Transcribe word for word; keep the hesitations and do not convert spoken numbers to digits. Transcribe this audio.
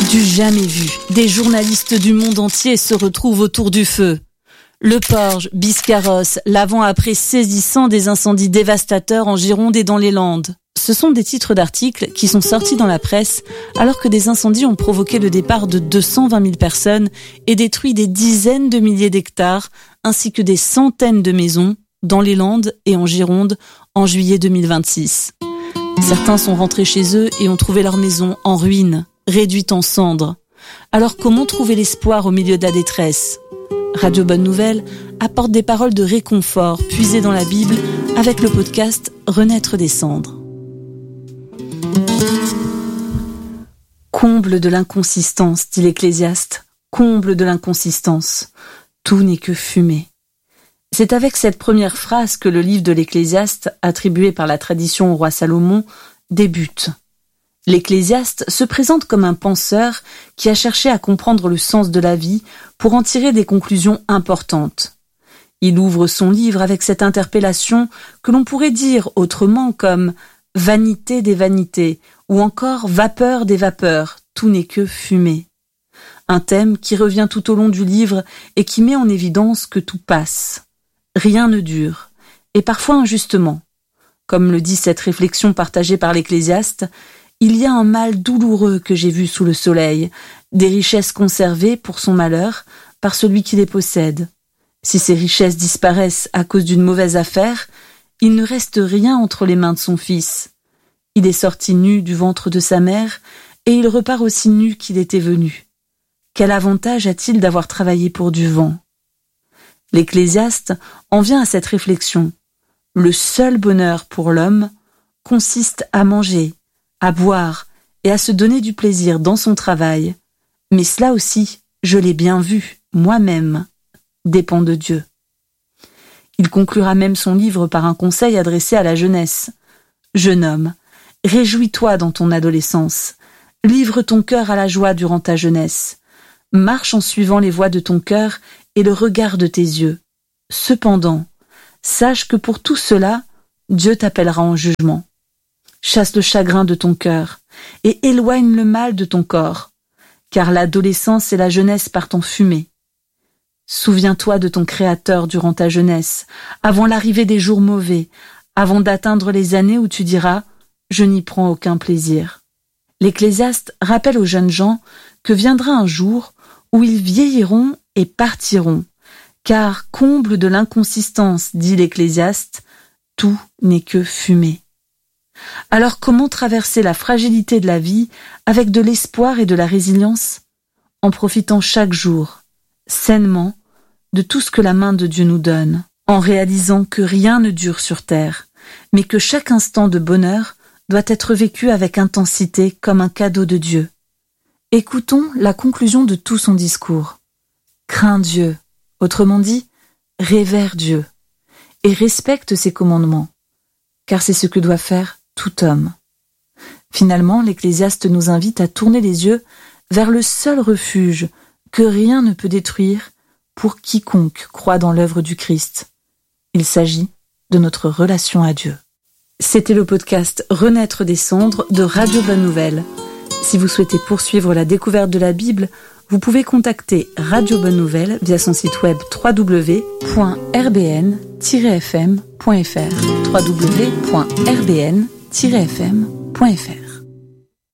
Du jamais vu, des journalistes du monde entier se retrouvent autour du feu. Le Porge, Biscarrosse, l'avant-après saisissant des incendies dévastateurs en Gironde et dans les Landes. Ce sont des titres d'articles qui sont sortis dans la presse alors que des incendies ont provoqué le départ de deux cent vingt mille personnes et détruit des dizaines de milliers d'hectares ainsi que des centaines de maisons dans les Landes et en Gironde en juillet deux mille vingt-six. Certains sont rentrés chez eux et ont trouvé leur maison en ruine, réduite en cendres. Alors comment trouver l'espoir au milieu de la détresse ? Radio Bonne Nouvelle apporte des paroles de réconfort puisées dans la Bible avec le podcast Renaître des cendres. Comble de l'inconsistance, dit l'Ecclésiaste, comble de l'inconsistance. Tout n'est que fumée. C'est avec cette première phrase que le livre de l'Ecclésiaste, attribué par la tradition au roi Salomon, débute. L'Ecclésiaste se présente comme un penseur qui a cherché à comprendre le sens de la vie pour en tirer des conclusions importantes. Il ouvre son livre avec cette interpellation que l'on pourrait dire autrement comme « vanité des vanités » ou encore « vapeur des vapeurs, tout n'est que fumée ». Un thème qui revient tout au long du livre et qui met en évidence que tout passe. Rien ne dure, et parfois injustement. Comme le dit cette réflexion partagée par l'Ecclésiaste, il y a un mal douloureux que j'ai vu sous le soleil, des richesses conservées pour son malheur par celui qui les possède. Si ces richesses disparaissent à cause d'une mauvaise affaire, il ne reste rien entre les mains de son fils. Il est sorti nu du ventre de sa mère, et il repart aussi nu qu'il était venu. Quel avantage a-t-il d'avoir travaillé pour du vent ? L'Ecclésiaste en vient à cette réflexion. Le seul bonheur pour l'homme consiste à manger, à boire et à se donner du plaisir dans son travail. Mais cela aussi, je l'ai bien vu, moi-même, dépend de Dieu. Il conclura même son livre par un conseil adressé à la jeunesse. Jeune homme, réjouis-toi dans ton adolescence. Livre ton cœur à la joie durant ta jeunesse. Marche en suivant les voies de ton cœur et le regard de tes yeux. Cependant, sache que pour tout cela, Dieu t'appellera en jugement. Chasse le chagrin de ton cœur et éloigne le mal de ton corps, car l'adolescence et la jeunesse partent en fumée. Souviens-toi de ton Créateur durant ta jeunesse, avant l'arrivée des jours mauvais, avant d'atteindre les années où tu diras « je n'y prends aucun plaisir ». L'Ecclésiaste rappelle aux jeunes gens que viendra un jour où ils vieilliront et partiront, car comble de l'inconsistance, dit l'Ecclésiaste, tout n'est que fumée. Alors comment traverser la fragilité de la vie avec de l'espoir et de la résilience ? En profitant chaque jour, sainement, de tout ce que la main de Dieu nous donne, en réalisant que rien ne dure sur terre, mais que chaque instant de bonheur doit être vécu avec intensité comme un cadeau de Dieu. Écoutons la conclusion de tout son discours. Crains Dieu, autrement dit, révère Dieu, et respecte ses commandements, car c'est ce que doit faire tout homme. Finalement, l'Ecclésiaste nous invite à tourner les yeux vers le seul refuge que rien ne peut détruire pour quiconque croit dans l'œuvre du Christ. Il s'agit de notre relation à Dieu. C'était le podcast Renaître des cendres de Radio Bonne Nouvelle. Si vous souhaitez poursuivre la découverte de la Bible, vous pouvez contacter Radio Bonne Nouvelle via son site web w w w point r b n tiret f m point f r w w w point r b n tiret f m point f r.